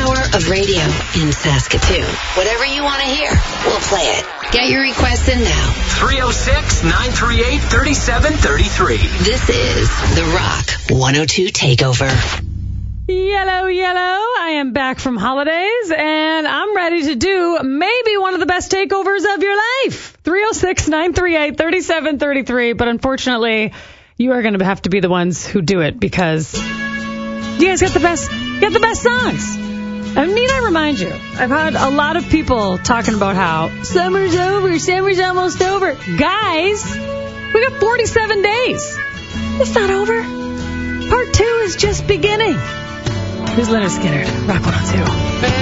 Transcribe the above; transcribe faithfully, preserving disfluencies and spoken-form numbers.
hour of radio in Saskatoon. Whatever you want to hear, we'll play it. Get your requests in now. three oh six, nine three eight, three seven three three. This is The Rock one oh two Takeover. Yellow, yellow. I am back from holidays, and I'm ready to do maybe one of the best takeovers of your life. three oh six, nine three eight, three seven three three. But unfortunately, you are going to have to be the ones who do it because you guys got the best, got the best songs. I need I remind you, I've had a lot of people talking about how summer's over, summer's almost over. Guys, we got forty-seven days. It's not over. Part two is just beginning. Here's Leonard Skinner, Rock one oh two.